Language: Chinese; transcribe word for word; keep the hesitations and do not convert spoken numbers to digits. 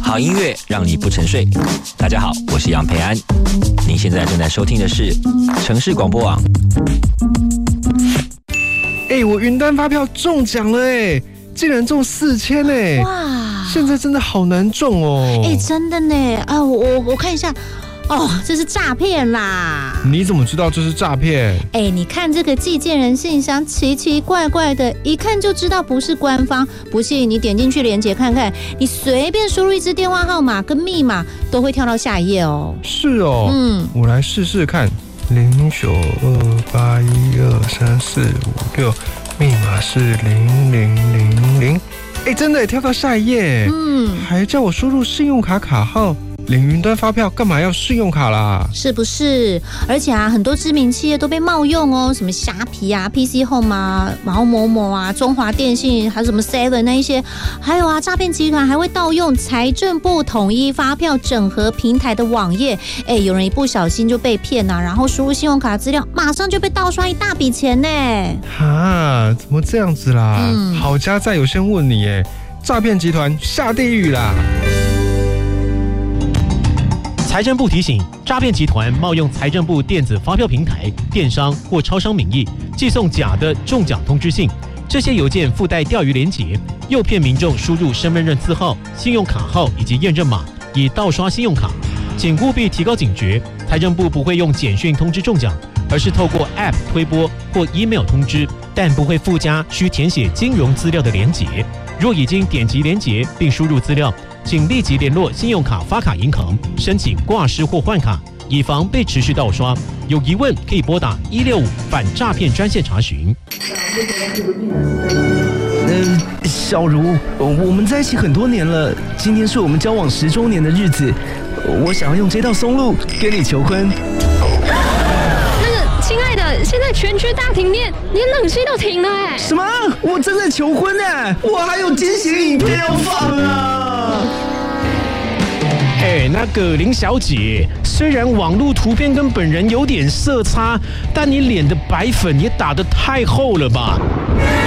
好音乐让你不沉睡。大家好，我是杨培安，您现在正在收听的是城市广播网。 哎，我云端发票中奖了哎，竟然中四千哎！哇，现在真的好难中哦。 哎，真的呢啊，我我我看一下。哦，这是诈骗啦！ 你怎么知道这是诈骗？ 哎，你看这个寄件人信箱奇奇怪怪的，一看就知道不是官方。不信你点进去连结看看，你随便输入一支电话号码跟密码，都会跳到下一页哦。 是哦，嗯，我来试试看。零九二八一二三四五六，密码是零零零零。哎，真的跳到下一页，嗯，还叫我输入信用卡卡号。领云端发票干嘛要信用卡啦？ 是不是？而且啊，很多知名企业都被冒用哦，什么虾皮啊、P C Home 啊、然后某某啊、中华电信，还有什么 Seven 那一些，还有啊，诈骗集团还会盗用财政部统一发票整合平台的网页，哎，有人一不小心就被骗啊，然后输入信用卡资料，马上就被盗刷一大笔钱呢。 哈，怎么这样子啦？嗯、好家在有先问你，哎，诈骗集团下地狱啦！ 财政部提醒，诈骗集团冒用财政部电子发票平台、电商或超商名义，寄送假的中奖通知信。这些邮件附带钓鱼连结，诱骗民众输入身份证字号、信用卡号以及验证码，以盗刷信用卡。请务必提高警觉。财政部不会用简讯通知中奖，而是透过 App 推播或 email 通知，但不会附加需填写金融资料的连结。若已经点击连结并输入资料，请立即联络信用卡发卡银行申请挂失或换卡，以防被持续盗刷。有疑问可以拨打一六五反诈骗专线查询。 呃，小茹，我们在一起很多年了，今天是我们交往十周年的日子，我想要用这道松露跟你求婚。 那个，亲爱的，现在全区大停电，连冷气都停了哎！ 什么？我正在求婚哎，我还有惊喜影片要放啊！ 哎，那个林小姐，虽然网络图片跟本人有点色差，但你脸的白粉也打得太厚了吧？